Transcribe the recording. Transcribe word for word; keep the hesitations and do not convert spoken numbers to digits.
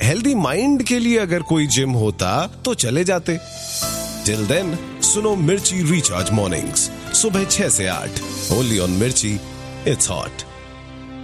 Healthy mind के लिए अगर कोई जिम होता तो चले जाते। टिल देन सुनो मिर्ची रिचार्ज मॉर्निंग्स सुबह छह से आठ, ओनली ऑन मिर्ची, इट्स हॉट।